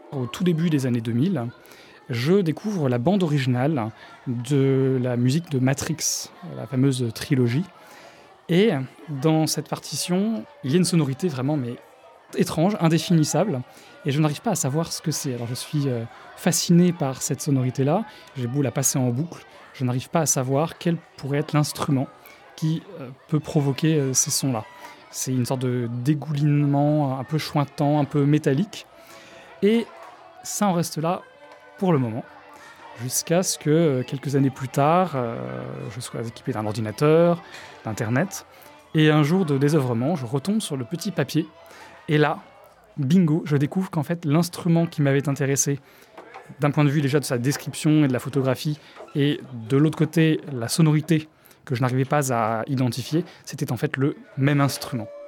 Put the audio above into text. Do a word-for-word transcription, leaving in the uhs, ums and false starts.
Au tout début des années deux mille, je découvre la bande originale de la musique de Matrix, la fameuse trilogie. Et dans cette partition, il y a une sonorité vraiment mais étrange, indéfinissable, et je n'arrive pas à savoir ce que c'est. Alors je suis euh, fasciné par cette sonorité-là, j'ai beau la passer en boucle, je n'arrive pas à savoir quel pourrait être l'instrument qui euh, peut provoquer euh, ces sons-là. C'est une sorte de dégoulinement un peu chointant, un peu métallique, et ça en reste là pour le moment, jusqu'à ce que euh, quelques années plus tard, euh, je sois équipé d'un ordinateur, d'internet, et un jour de désœuvrement, je retombe sur le petit papier, et là, bingo, je découvre qu'en fait l'instrument qui m'avait intéressé, d'un point de vue déjà de sa description et de la photographie, et de l'autre côté la sonorité que je n'arrivais pas à identifier, c'était en fait le même instrument.